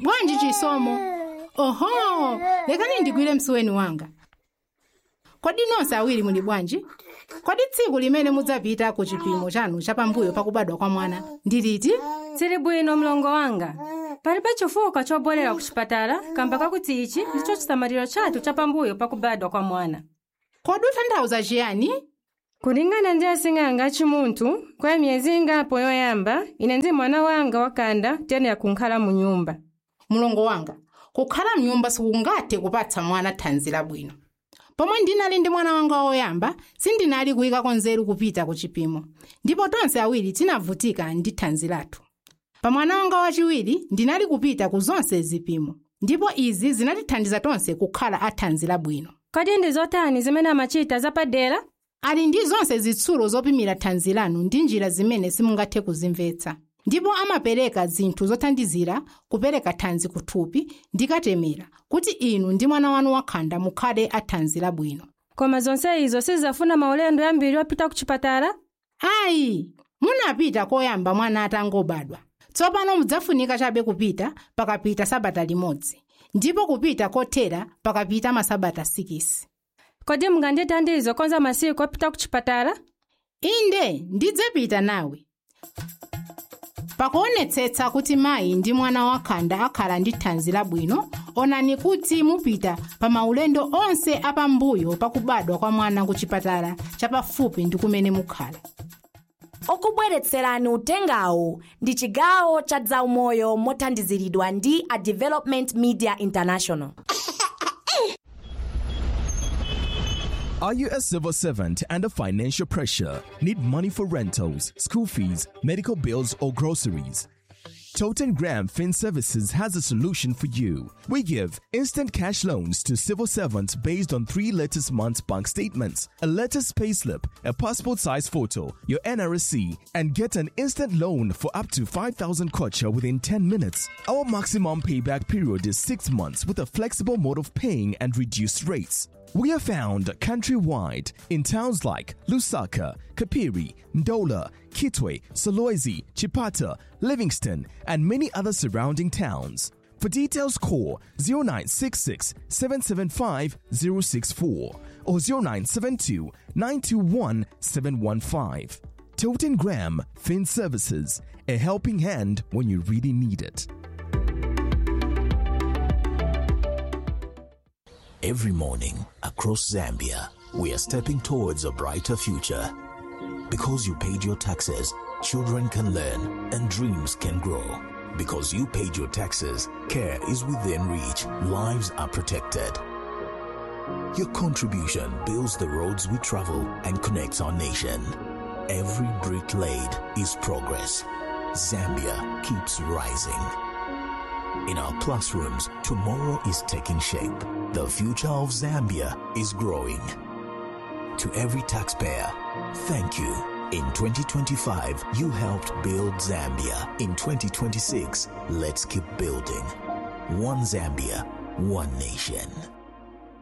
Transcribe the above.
Bwanji Chisomo. Oho, lekani ndigwire msuweni wanga. Kodi nonse awiri muli bwanji? Kodi tsiku limene mudzapita ku chipimo chanu chapambuyo pakubadwa kwa mwana ndi liti? Tsili bwino mlongo wanga. Palibe chifukwa chobwerera ku chipatala kamba kakuti ichi ndicho chisamaliro chathu chapambuyo pakubadwa kwa mwana. Kodi ukutanthauza chiyani? Kulingana ndi asing'anga achimunthu, kwa miyezi ingapo yoyamba, ine ndi mwana wanga wakhanda tiyenera kukhala mu nyumba. Mulongo wanga, kukhala mnyumba sikungathe kupatsa mwana thanzi labwino. Pomwe ndinali ndi mwana wanga woyamba, sindinali kuyika konzeru kupita ku chipimo. Ndipo tonse awiri tinavutika ndi thanzi lathu. Pa mwana wanga wachiwiri ndinali kupita ku zonse zipimo. Ndipo izi zinatithandiza tonse kukhala athanzi labwino. Kodi ndi zotani zimene amachita zapadera? Ali ndi zonse zitsulo zopimira thanzi lanu ndi njira zimene simungathe kuzimvetsa. Ndipo amapereka zinthu zothandizira kupereka thanzi kuthupi ndi katemera kuti inu ndi mwana wanu wakhanda mukhale athanzi labwino. Koma zonse izo sizafuna maulendo ambiri opita ku chipatala? Ayi, munapita koyamba mwana atangobadwa. Tsopano mudzafunika chabe kupita pakapita sabata limodzi. Ndipo kupita kothera pakapita masabata 6. Kodi mungandithandize konza masiku opita ku chipatala? Inde, ndidzapita nawe. Pakuonetsetsa kuti mayi ndi mwana wakhanda akhala ndi thanzi labwino, onani kuti mupita pa maulendo onse apambuyo pakubadwa kwa mwana ku chipatala chapafupi ndi kumene mukhala. Okubweretserani utengawu ndi chigawo cha zaumoyo mothandiziridwa ndi a Development Media International. Are you a civil servant under financial pressure? Need money for rentals, school fees, medical bills, or groceries? Toten Graham Fin Services has a solution for you. We give instant cash loans to civil servants based on 3 latest months bank statements, a latest payslip, a passport size photo, your NRSC, and get an instant loan for up to 5,000 kwacha within 10 minutes. Our maximum payback period is 6 months with a flexible mode of paying and reduced rates. We are found countrywide in towns like Lusaka, Kapiri, Ndola, Kitwe, Solwezi, Chipata, Livingston, and many other surrounding towns. For details, call 0966 775 064 or 0972 921 715. Toten Graham Fin Services, a helping hand when you really need it. Every morning across Zambia, we are stepping towards a brighter future. Because you paid your taxes, children can learn and dreams can grow. Because you paid your taxes, care is within reach, lives are protected. Your contribution builds the roads we travel and connects our nation. Every brick laid is progress. Zambia keeps rising. In our classrooms, tomorrow is taking shape. The future of Zambia is growing. To every taxpayer, thank you. In 2025, you helped build Zambia. In 2026, let's keep building. One Zambia, one nation.